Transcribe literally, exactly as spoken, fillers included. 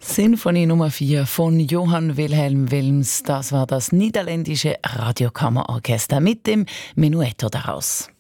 Sinfonie Nummer vier von Johann Wilhelm Wilms. Das war das niederländische Radiokammerorchester mit dem Menuetto daraus.